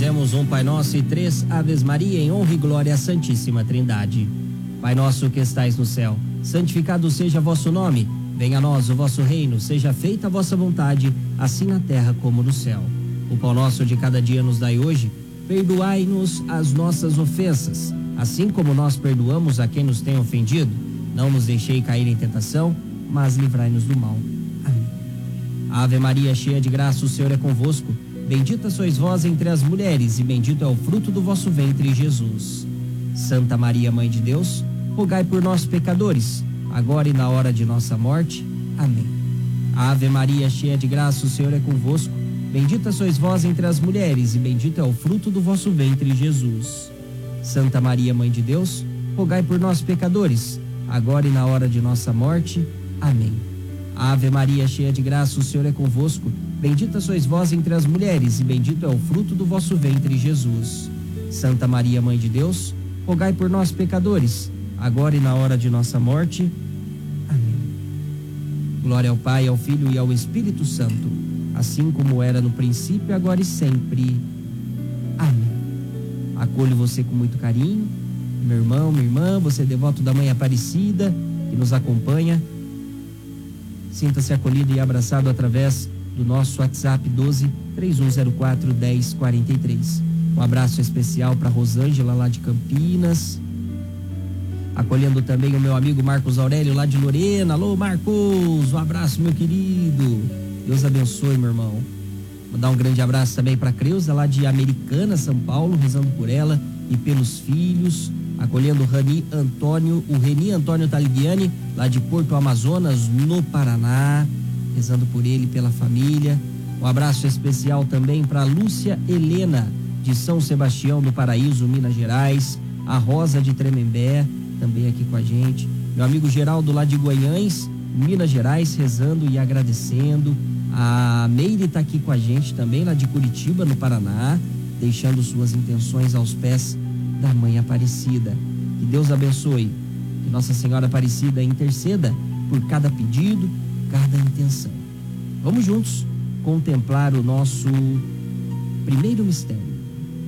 Rezemos um Pai Nosso e 3 Aves Maria em honra e glória à Santíssima Trindade. Pai nosso que estais no céu, santificado seja vosso nome. Venha a nós o vosso reino, seja feita a vossa vontade, assim na terra como no céu. O pão nosso de cada dia nos dai hoje. Perdoai-nos as nossas ofensas, assim como nós perdoamos a quem nos tem ofendido. Não nos deixei cair em tentação, mas livrai-nos do mal. Amém. Ave Maria, cheia de graça, o Senhor é convosco. Bendita sois vós entre as mulheres, e bendito é o fruto do vosso ventre, Jesus. Santa Maria, Mãe de Deus, rogai por nós, pecadores, agora e na hora de nossa morte. Amém. Ave Maria, cheia de graça, o Senhor é convosco. Bendita sois vós entre as mulheres, e bendito é o fruto do vosso ventre, Jesus. Santa Maria, Mãe de Deus, rogai por nós, pecadores, agora e na hora de nossa morte. Amém. Ave Maria, cheia de graça, o Senhor é convosco. Bendita sois vós entre as mulheres, e bendito é o fruto do vosso ventre, Jesus. Santa Maria, Mãe de Deus, rogai por nós, pecadores, agora e na hora de nossa morte. Amém. Glória ao Pai, ao Filho e ao Espírito Santo, assim como era no princípio, agora e sempre. Amém. Acolho você com muito carinho, meu irmão, minha irmã, você é devoto da Mãe Aparecida, que nos acompanha. Sinta-se acolhido e abraçado através do nosso WhatsApp 12-3104-1043. Um abraço especial para Rosângela, lá de Campinas. Acolhendo também o meu amigo Marcos Aurélio, lá de Lorena. Alô, Marcos, um abraço, meu querido. Deus abençoe, meu irmão. Vou dar um grande abraço também para Creuza, lá de Americana, São Paulo, rezando por ela e pelos filhos. Acolhendo o Reni Antônio Taligiani, lá de Porto Amazonas, no Paraná, rezando por ele e pela família. Um abraço especial também para Lúcia Helena, de São Sebastião do Paraíso, Minas Gerais. A Rosa de Tremembé, também aqui com a gente. Meu amigo Geraldo, lá de Goiães, Minas Gerais, rezando e agradecendo. A Meire está aqui com a gente também, lá de Curitiba, no Paraná, deixando suas intenções aos pés da Mãe Aparecida. Que Deus abençoe, que Nossa Senhora Aparecida interceda por cada pedido, cada intenção. Vamos juntos contemplar o nosso primeiro mistério.